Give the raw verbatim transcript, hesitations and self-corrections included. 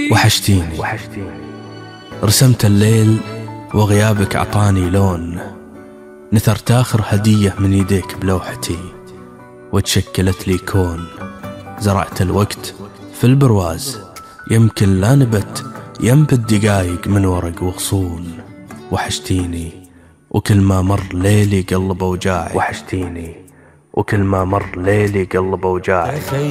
وحشتيني رسمت الليل وغيابك أعطاني لون، نثرت آخر هدية من يديك بلوحتي وتشكلت لي كون. زرعت الوقت في البرواز، يمكن لا نبت ينبت دقايق من ورق وغصون. وحشتيني وكل ما مر ليلي قلب أوجاعي، وحشتيني وكل ما مر ليلي قلب أوجاعي.